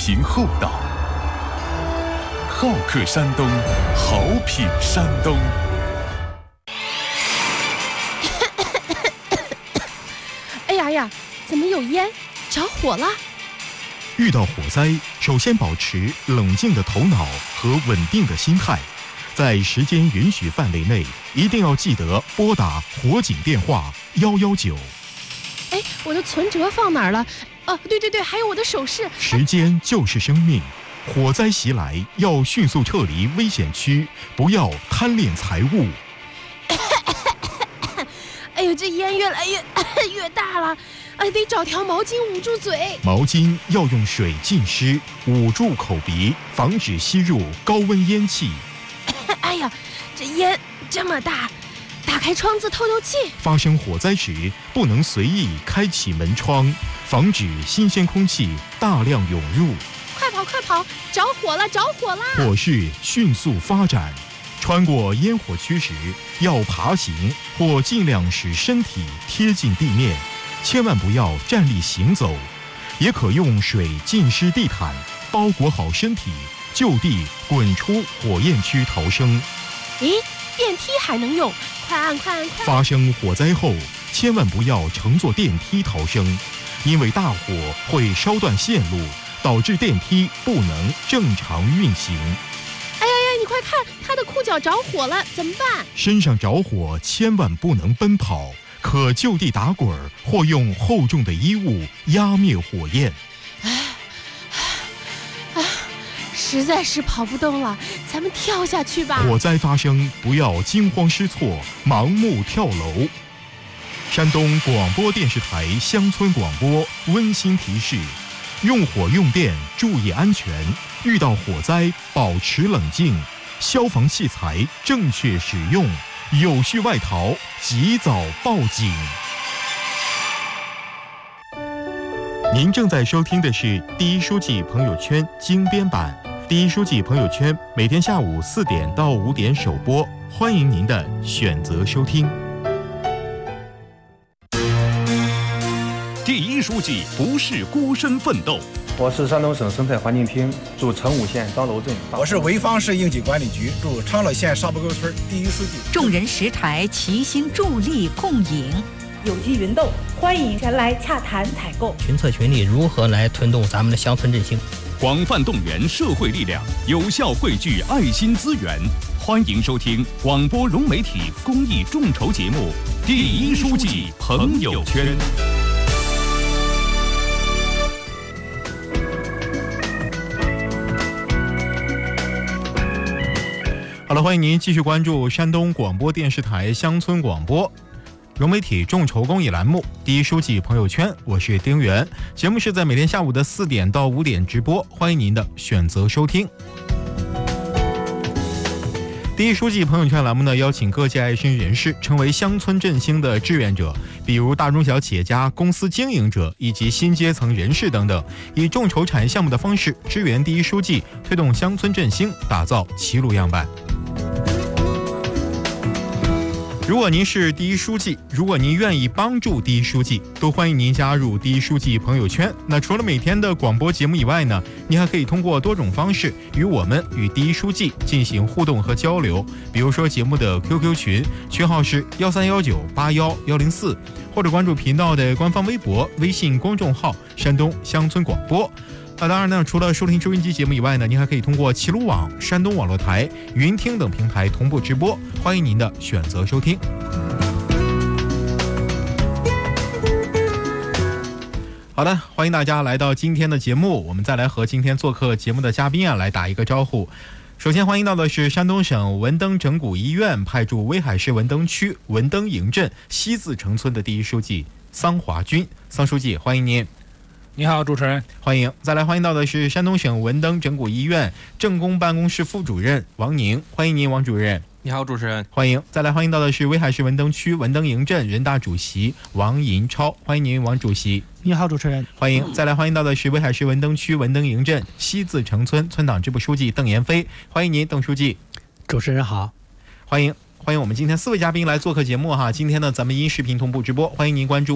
情厚道。好客山东，好品山东。 哎呀，怎么有烟？着火了！ 遇到火灾，首先保持冷静的头脑和稳定的心态，在时间允许范围内，一定要记得拨打火警电话119。 哎，我的存折放哪儿了？哦，对，还有我的首饰。 时间就是生命，火灾袭来要迅速撤离危险区，不要贪恋财物。 哎呦，这烟越来越大了，哎，得找条毛巾捂住嘴。 毛巾要用水浸湿，捂住口鼻，防止吸入高温烟气。 哎呀，这烟这么大，打开窗子透气。 发生火灾时，不能随意开启门窗，防止新鲜空气大量涌入。 快跑！着火了！ 火势迅速发展，穿过烟火区时，要爬行或尽量使身体贴近地面，千万不要站立行走。也可用水浸湿地毯，包裹好身体，就地滚出火焰区逃生。 咦，电梯还能用？快按！ 发生火灾后，千万不要乘坐电梯逃生，因为大火会烧断线路，导致电梯不能正常运行。 哎呀，你快看，他的裤脚着火了，怎么办？ 身上着火千万不能奔跑，可就地打滚或用厚重的衣物压灭火焰。 实在是跑不动了，咱们跳下去吧。 火灾发生，不要惊慌失措，盲目跳楼。山东广播电视台乡村广播温馨提示：用火用电注意安全，遇到火灾保持冷静，消防器材正确使用，有序外逃及早报警。您正在收听的是第一书记朋友圈精编版。第一书记朋友圈每天下午4点到5点首播，欢迎您的选择收听。 第一书记不是孤身奋斗。 我是山东省生态环境厅驻成武县张楼镇。 我是潍坊市应急管理局驻昌乐县沙坡沟村第一书记。 众人拾柴，齐心助力共赢。 有机云豆，欢迎前来洽谈采购。 群策群力，如何来推动咱们的乡村振兴？ 广泛动员社会力量，有效汇聚爱心资源。欢迎收听广播融媒体公益众筹节目《第一书记朋友圈》。 好了，欢迎您继续关注山东广播电视台乡村广播融媒体众筹公益栏目第一书记朋友圈，我是丁元。节目是在每天下午的4点到5点直播，欢迎您的选择收听。第一书记朋友圈栏目呢，邀请各界爱心人士成为乡村振兴的志愿者，比如大中小企业家、公司经营者以及新阶层人士等等，以众筹产业项目的方式支援第一书记，推动乡村振兴，打造齐鲁样板。如果您是第一书记，如果您愿意帮助第一书记，都欢迎您加入第一书记朋友圈。那除了每天的广播节目以外呢，您还可以通过多种方式与我们与第一书记进行互动和交流，比如说节目的 QQ 群，群号是1319811004，或者关注频道的官方微博、微信公众号山东乡村广播。当然呢，除了收听收音机节目以外呢，您还可以通过齐鲁网、山东网络台、云听等平台同步直播，欢迎您的选择收听。好的，欢迎大家来到今天的节目，我们再来和今天做客节目的嘉宾来打一个招呼。首先欢迎到的是山东省文登整骨医院派驻威海市文登区文登营镇西自城村的第一书记桑华军，桑书记，欢迎您。 你好，主持人， 欢迎。再来欢迎到的是山东省文登整骨医院政工办公室副主任王宁，欢迎您，王主任。 你好，主持人， 欢迎。再来欢迎到的是威海市文登区文登营镇人大主席王银超，欢迎您，王主席。 你好，主持人，欢迎。再来欢迎到的是威海市文登区文登营镇西自城村村党支部书记邓延飞，欢迎您，邓书记。 主持人好， 欢迎我们今天4位嘉宾来做客节目哈。今天呢，咱们音视频同步直播，欢迎您关注